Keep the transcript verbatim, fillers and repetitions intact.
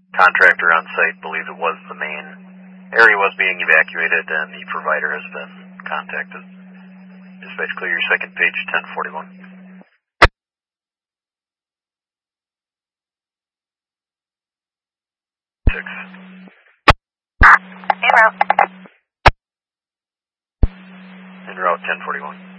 Contractor on site believes it was the main area was being evacuated and the provider has been contacted. Dispatch clear your second page, ten forty-one. Six. En route. En route, ten forty-one.